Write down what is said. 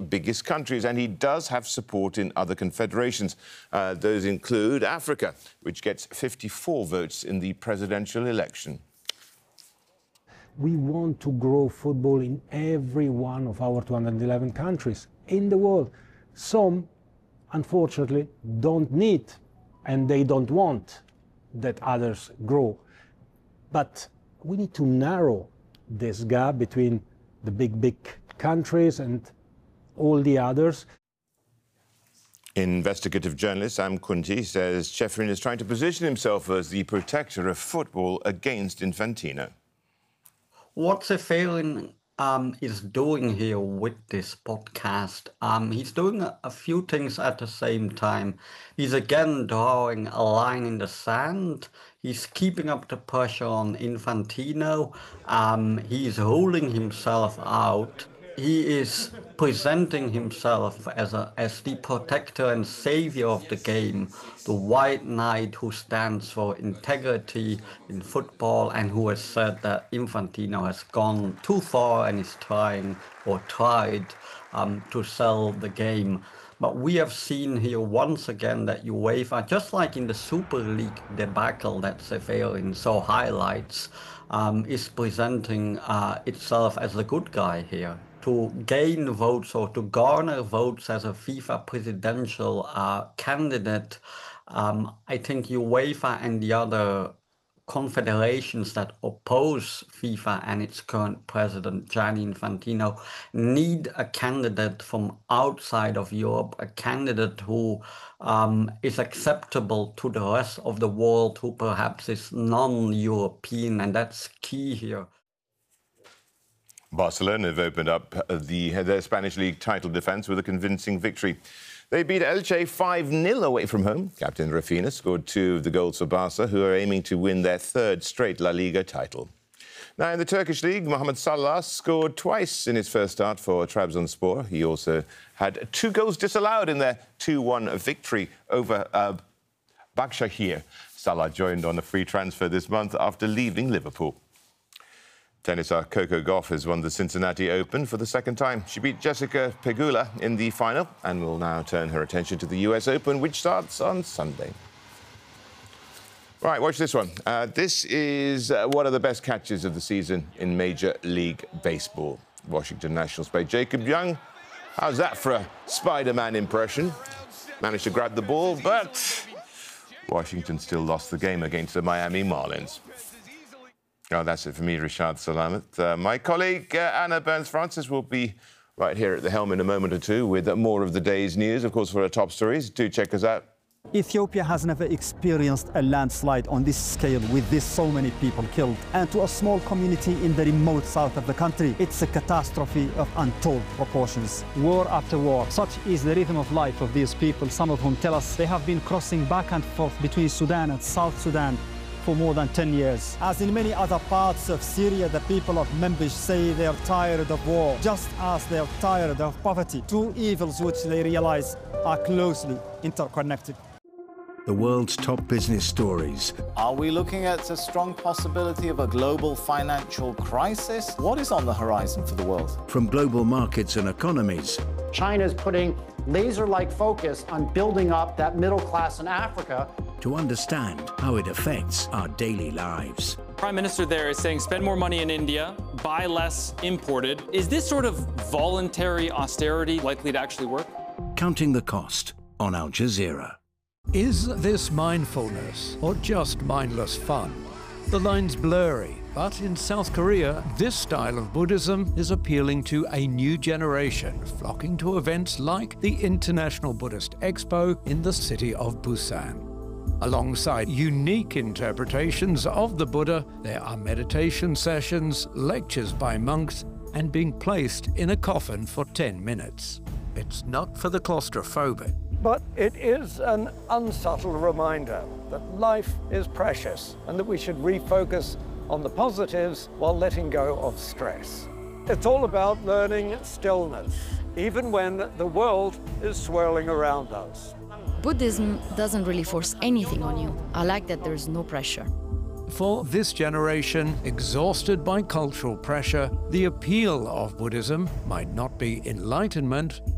biggest countries, and he does have support in other confederations. Those include Africa, which gets 54 votes in the presidential election. We want to grow football in every one of our 211 countries in the world. Some, unfortunately, don't need and they don't want that others grow. But we need to narrow this gap between the big countries and all the others. Investigative journalist Sam Kunti says Ceferin is trying to position himself as the protector of football against Infantino. What Ceferin is doing here with this podcast, he's doing a few things at the same time. He's again drawing a line in the sand. He's keeping up the pressure on Infantino. He's ruling himself out. He is presenting himself as the protector and savior of the game, the white knight who stands for integrity in football and who has said that Infantino has gone too far and is tried to sell the game. But we have seen here once again that UEFA, just like in the Super League debacle that Ceferin so highlights, is presenting itself as a good guy here. To gain votes or to garner votes as a FIFA presidential candidate, I think UEFA and the other confederations that oppose FIFA and its current president, Gianni Infantino, need a candidate from outside of Europe, a candidate who is acceptable to the rest of the world, who perhaps is non-European, and that's key here. Barcelona have opened up their Spanish League title defence with a convincing victory. They beat Elche 5-0 away from home. Captain Rafinha scored 2 of the goals for Barca, who are aiming to win their 3rd straight La Liga title. Now, in the Turkish League, Mohamed Salah scored twice in his first start for Trabzonspor. He also had 2 goals disallowed in their 2-1 victory over Başakşehir. Salah joined on a free transfer this month after leaving Liverpool. Tennis star Coco Gauff has won the Cincinnati Open for the 2nd time. She beat Jessica Pegula in the final and will now turn her attention to the US Open, which starts on Sunday. Right, watch this one. This is one of the best catches of the season in Major League Baseball. Washington Nationals play Jacob Young. How's that for a Spider-Man impression? Managed to grab the ball, but Washington still lost the game against the Miami Marlins. Oh, that's it for me, Rishad Salamat. My colleague Anna Burns-Francis will be right here at the helm in a moment or two with more of the day's news. Of course, for our top stories, do check us out. Ethiopia has never experienced a landslide on this scale with so many people killed. And to a small community in the remote south of the country, it's a catastrophe of untold proportions. War after war. Such is the rhythm of life of these people, some of whom tell us they have been crossing back and forth between Sudan and South Sudan for more than 10 years. As in many other parts of Syria, the people of Manbij say they are tired of war, just as they are tired of poverty. 2 evils which they realize are closely interconnected. The world's top business stories. Are we looking at a strong possibility of a global financial crisis? What is on the horizon for the world? From global markets and economies. China's putting laser-like focus on building up that middle class in Africa. To understand how it affects our daily lives. Prime Minister there is saying spend more money in India, buy less imported. Is this sort of voluntary austerity likely to actually work? Counting the cost on Al Jazeera. Is this mindfulness or just mindless fun? The line's blurry, but in South Korea, this style of Buddhism is appealing to a new generation, flocking to events like the International Buddhist Expo in the city of Busan. Alongside unique interpretations of the Buddha, there are meditation sessions, lectures by monks, and being placed in a coffin for 10 minutes. It's not for the claustrophobic. But it is an unsubtle reminder that life is precious and that we should refocus on the positives while letting go of stress. It's all about learning stillness, even when the world is swirling around us. Buddhism doesn't really force anything on you. I like that there's no pressure. For this generation, exhausted by cultural pressure, the appeal of Buddhism might not be enlightenment,